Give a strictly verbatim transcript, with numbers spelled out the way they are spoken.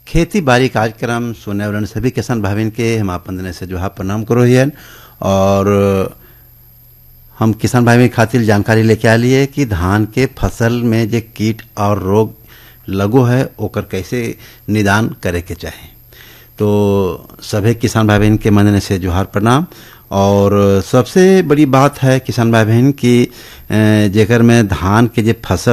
खेती बाड़ी कार्यक्रम सुनने वाले सभी किसान भाई के हम अपन दिन से जो है प्रणाम करो हियन। और हम किसान भाई खातिर जानकारी लेके आ लिए कि धान के फसल में जो कीट और रोग लगो है ओकर कैसे निदान करे के चाहे। तो सभी किसान भाई बहन के मन से जोहार प्रणाम। और सबसे बड़ी बात है किसान भाई बहन की जेकर में धान के जो फसल